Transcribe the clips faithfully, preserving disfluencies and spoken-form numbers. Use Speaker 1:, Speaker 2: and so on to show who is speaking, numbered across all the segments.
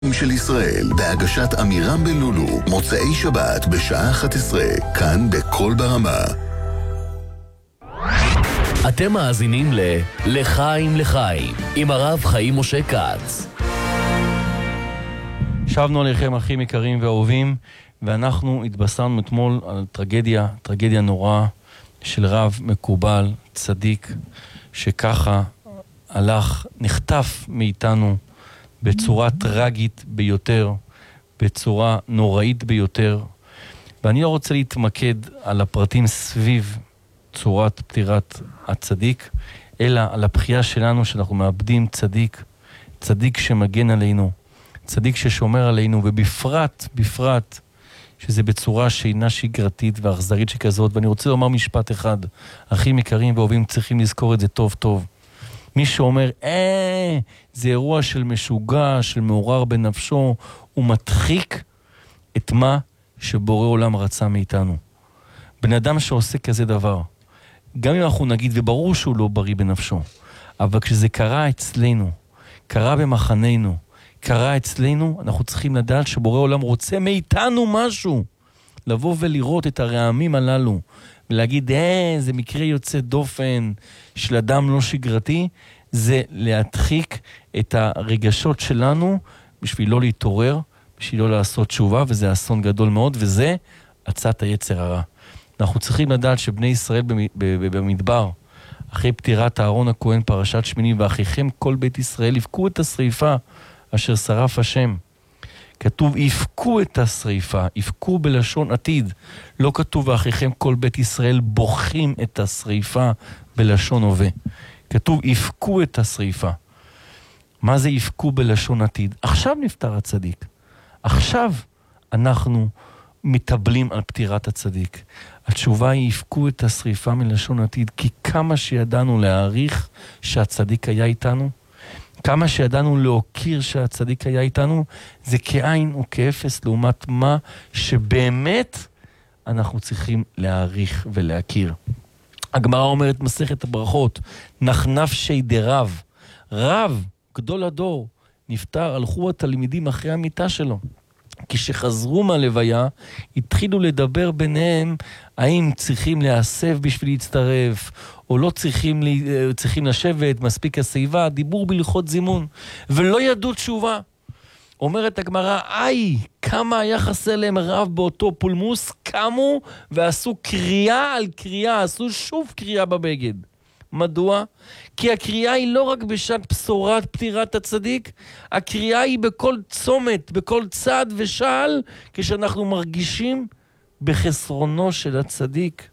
Speaker 1: של ישראל בהגשת אמירם בלולו, מוצאי שבת בשעה אחת עשרה, כאן בכל ברמה.
Speaker 2: אתם מאזינים ל לחיים לחיים עם הרב חיים משה כץ.
Speaker 3: שבנו עליכם אחים יקרים ואהובים, ואנחנו התבשרנו אתמול על טרגדיה, טרגדיה נוראה של רב מקובל, צדיק, שככה הלך, נחטף מאיתנו בצורה טרגית ביותר, בצורה נוראית ביותר. ואני לא רוצה להתמקד על הפרטים סביב צורת פטירת הצדיק, אלא על הבחייה שלנו שאנחנו מאבדים צדיק, צדיק שמגן עלינו, צדיק ששומר עלינו, ובפרט, בפרט, שזה בצורה שאינה שגרתית ואכזרית שכזאת. ואני רוצה לומר משפט אחד, אחים יקרים ואהובים, צריכים לזכור את זה טוב טוב. מי שאומר, אה, זה אירוע של משוגע, של מעורר בנפשו, הוא מדחיק את מה שבורא עולם רצה מאיתנו. בן אדם שעושה כזה דבר, גם אם אנחנו נגיד, וברור שהוא לא בריא בנפשו, אבל כשזה קרה אצלנו, קרה במחננו, קרה אצלנו, אנחנו צריכים לדעת שבורא עולם רוצה מאיתנו משהו, לבוא ולראות את הרעמים הללו, ולהגיד, אה, זה מקרה יוצא דופן של אדם לא שגרתי, זה להדחיק את הרגשות שלנו, בשביל לא להתעורר, בשביל לא לעשות תשובה, וזה אסון גדול מאוד, וזה עצת היצר הרע. אנחנו צריכים לדעת שבני ישראל במדבר, אחרי פטירת אהרון הכהן, פרשת שמיני, ואחיכם כל בית ישראל, יפקו את השריפה אשר שרף השם. כתוב, יפקו את השריפה, יפקו בלשון עתיד. לא כתוב, ואחיכם כל בית ישראל בוכים את השריפה בלשון הווה. כתוב, יפקו את השריפה. מה זה יפקו בלשון עתיד? עכשיו נפטר הצדיק. עכשיו אנחנו מתאבלים על פטירת הצדיק. התשובה היא, יפקו את השריפה מלשון עתיד, כי כמה שידענו להעריך שהצדיק היה איתנו, כמה שידענו להוקיר שהצדיק היה איתנו, זה כאין וכאפס לעומת מה שבאמת אנחנו צריכים להעריך ולהכיר. הגמרא אומרת מסכת הברכות, נחנפשי דרב, רב, גדול הדור, נפטר, הלכו התלמידים אחרי המיטה שלו. כשחזרו מהלוויה, התחילו לדבר ביניהם, האם צריכים להיאסף בשביל להצטרף, או לא צריכים, צריכים לשבת, מספיק השיבה, דיבור בהלכות זימון, ולא ידעו תשובה. אומרת הגמרא, איי, כמה היה חסר להם רב באותו פולמוס, קמו ועשו קריאה על קריאה, עשו שוב קריאה בבגד. מדוע? כי הקריאה היא לא רק בשעת בשורת פטירת הצדיק, הקריאה היא בכל צומת, בכל צד ושעל, כשאנחנו מרגישים בחסרונו של הצדיק.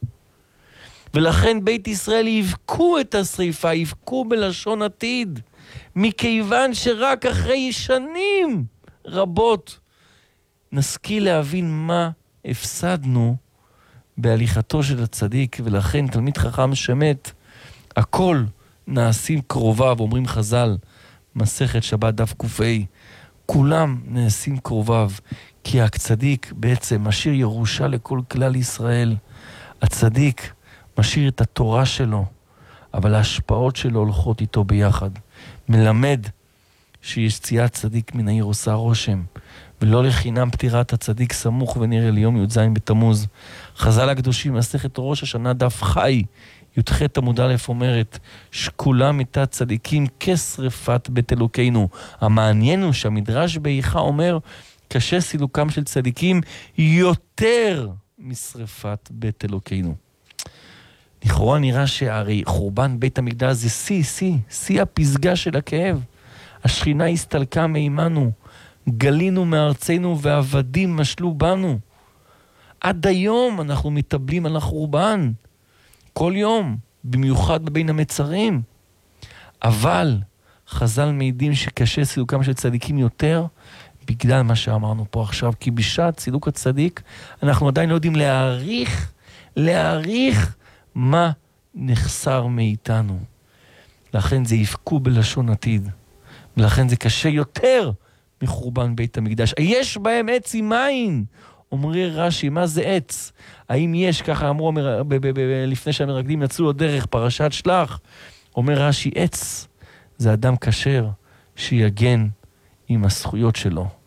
Speaker 3: ולכן בית ישראל יבכו את השריפה, יבכו בלשון עתיד, מכיוון שרק אחרי שנים רבות נשכיל להבין מה הפסדנו בהליכתו של הצדיק. ולכן תלמיד חכם שמת, הכל נעשים קרוביו, אומרים חז"ל, מסכת שבת דף קופאי, כולם נעשים קרוביו, כי הצדיק בעצם משאיר ירושה לכל כלל ישראל. הצדיק משאיר את התורה שלו, אבל ההשפעות שלו הולכות איתו ביחד. מלמד שיציאת צדיק מן העיר עושה רושם, ולא לחינם פטירת הצדיק סמוך ונראה ליום י"ז בתמוז. חז"ל הקדושים, מסכת ראש השנה דף חי, י"ח עמוד א' אומרת, שקולה מיתת צדיקים כשרפת בית אלוקינו. המעניין הוא שהמדרש באיכה אומר, קשה סילוקם של צדיקים יותר משרפת בית אלוקינו. לכאורה נראה שהרי חורבן בית המקדש זה שיא, שיא, שיא הפסגה של הכאב. השכינה הסתלקה מאימנו, גלינו מארצנו ועבדים משלו בנו. עד היום אנחנו מתאבלים על החורבן. כל יום, במיוחד בבין המצרים. אבל חז"ל מעידים שקשה סילוקם של צדיקים יותר, בגלל מה שאמרנו פה עכשיו, כי בשעת סילוק הצדיק, אנחנו עדיין לא יודעים להעריך, להעריך מה נחסר מאיתנו. לכן זה יפקו בלשון עתיד. ולכן זה קשה יותר מחורבן בית המקדש. יש בהם עץ עם מים. אומרי רש"י, מה זה עץ? האם יש, ככה אמרו לפני שהמרגלים יצאו לו דרך פרשת שלח, אומר רש"י, עץ זה אדם כשר שיגן עם הזכויות שלו.